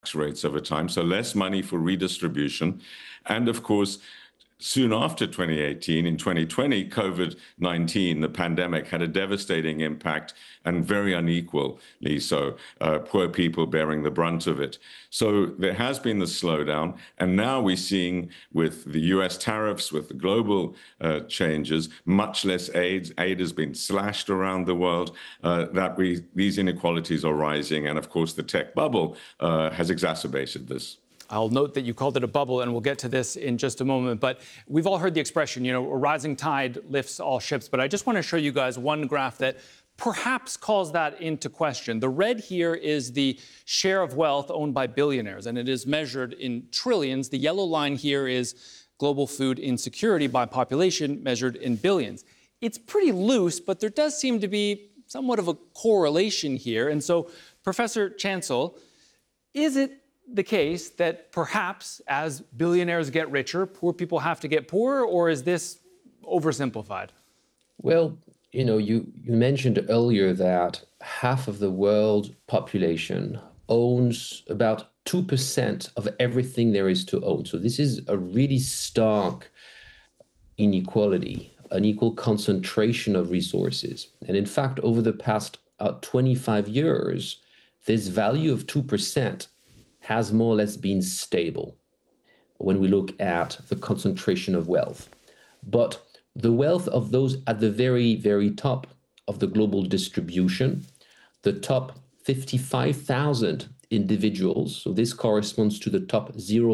tax rates over time, so less money for redistribution. And of course, soon after 2018, in 2020, COVID-19, the pandemic, had a devastating impact and very unequally so, poor people bearing the brunt of it. So there has been the slowdown, and now we're seeing with the US tariffs, with the global changes, much less aid. Aid has been slashed around the world, these inequalities are rising, and of course the tech bubble has exacerbated this. I'll note that you called it a bubble, and we'll get to this in just a moment. But we've all heard the expression, a rising tide lifts all ships. But I just want to show you guys one graph that perhaps calls that into question. The red here is the share of wealth owned by billionaires, and it is measured in trillions. The yellow line here is global food insecurity by population, measured in billions. It's pretty loose, but there does seem to be somewhat of a correlation here. And so, Professor Chancel, is it the case that perhaps as billionaires get richer, poor people have to get poorer, or is this oversimplified? Well, you mentioned earlier that half of the world population owns about 2% of everything there is to own. So this is a really stark inequality, an equal concentration of resources. And in fact, over the past 25 years, this value of 2% has more or less been stable when we look at the concentration of wealth. But the wealth of those at the very, very top of the global distribution, the top 55,000 individuals, so this corresponds to the top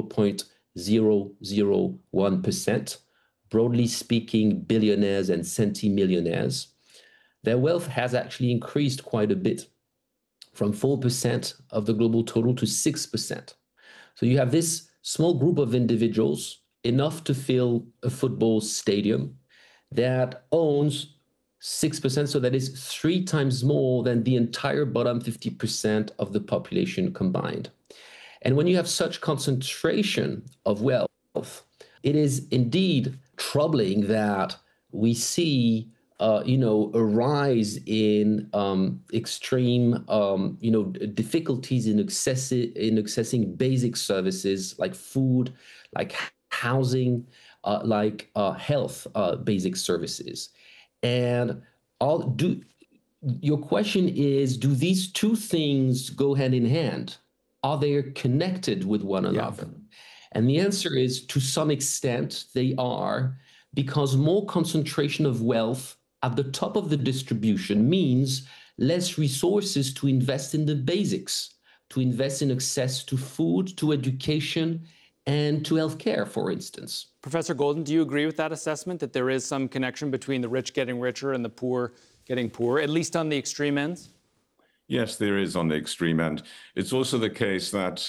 0.001%, broadly speaking, billionaires and centimillionaires, their wealth has actually increased quite a bit, from 4% of the global total to 6%. So you have this small group of individuals, enough to fill a football stadium, that owns 6%, so that is 3 times more than the entire bottom 50% of the population combined. And when you have such concentration of wealth, it is indeed troubling that we see a rise in extreme, difficulties in accessing basic services like food, like housing, like health, basic services. And your question is, do these two things go hand in hand? Are they connected with one another? Yeah. And the answer is, to some extent, they are, because more concentration of wealth at the top of the distribution means less resources to invest in the basics, to invest in access to food, to education, and to healthcare, for instance. Professor Golden, do you agree with that assessment, that there is some connection between the rich getting richer and the poor getting poorer, at least on the extreme ends? Yes, there is on the extreme end. It's also the case that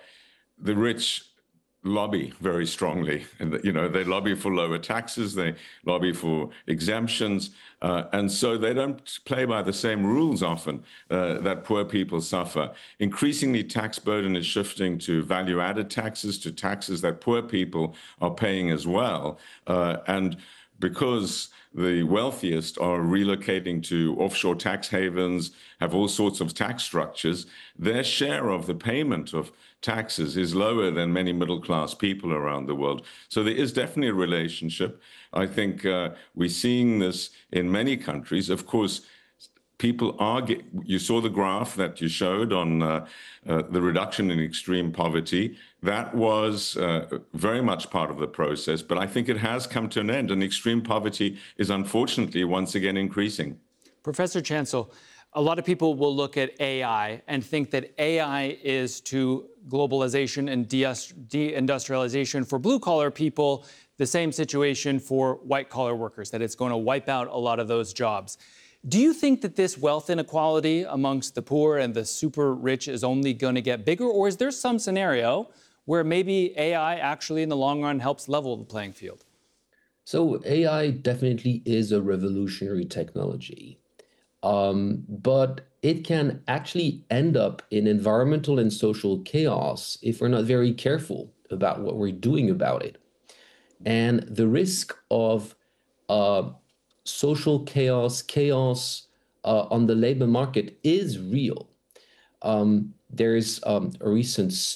the rich lobby very strongly. They lobby for lower taxes, they lobby for exemptions, and so they don't play by the same rules often that poor people suffer. Increasingly, tax burden is shifting to value-added taxes, to taxes that poor people are paying as well. And because the wealthiest are relocating to offshore tax havens, have all sorts of tax structures, their share of the payment of taxes is lower than many middle-class people around the world. So there is definitely a relationship. I think we're seeing this in many countries. Of course, people are, you saw the graph that you showed on the reduction in extreme poverty. That was very much part of the process, but I think it has come to an end, and extreme poverty is unfortunately once again increasing. Professor Chancel, a lot of people will look at AI and think that AI is to globalization and deindustrialization for blue-collar people the same situation for white-collar workers, that it's going to wipe out a lot of those jobs. Do you think that this wealth inequality amongst the poor and the super rich is only going to get bigger, or is there some scenario where maybe AI actually in the long run helps level the playing field? So AI definitely is a revolutionary technology, but it can actually end up in environmental and social chaos if we're not very careful about what we're doing about it. And the risk of social chaos on the labor market is real. There's a recent